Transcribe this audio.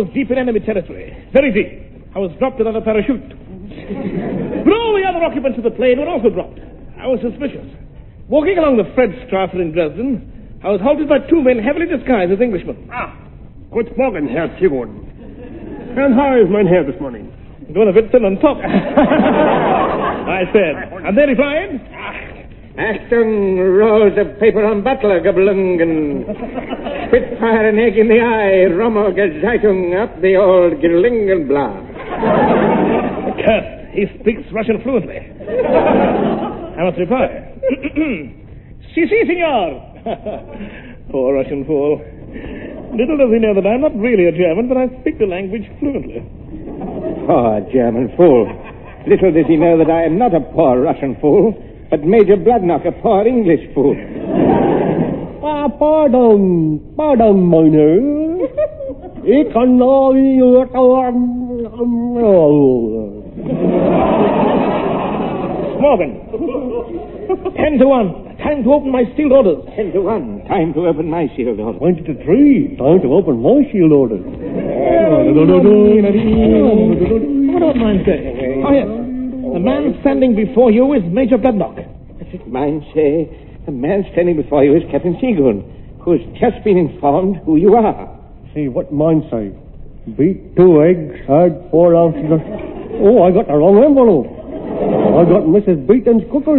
was deep in enemy territory. Very deep. I was dropped without a parachute. But all the other occupants of the plane were also dropped. I was suspicious. Walking along the Fredstrasse in Dresden, I was halted by two men heavily disguised as Englishmen. Guten Morgen, Herr Tirol. And how is mein Herr this morning? Doing a bit thin on top. I said. And they replied, Achtung, rolls of paper on Butler, Gablungen. Spitfire an egg in the eye, Rommel Gezeitung up the old Gerlingenblatt. Curse, he speaks Russian fluently. I must reply. Si, senor. Poor Russian fool. Little does he know that I'm not really a German, but I speak the language fluently. Poor German fool. Little does he know that I am not a poor Russian fool, but Major Bloodnock, a poor English fool. Pardon, meine. Ich kann Morgan. 10-1. Time to open my sealed orders. 10-1. Time to open my sealed orders. 20-3. Time to open my sealed orders. What about mine say? Oh, yes. The man standing before you is Major Bloodnock. Mine say, the man standing before you is Captain Seagoon, who has just been informed who you are. See, what mine say? Beat 2 eggs, add 4 ounces of... Oh, I got the wrong envelope. I got Mrs. Beaton's cookery.